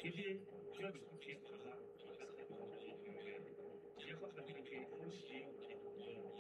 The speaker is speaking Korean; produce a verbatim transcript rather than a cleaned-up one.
其实只要你不平衡啊，就是很容易，对不对？结合很这个可以呼吸，嗯。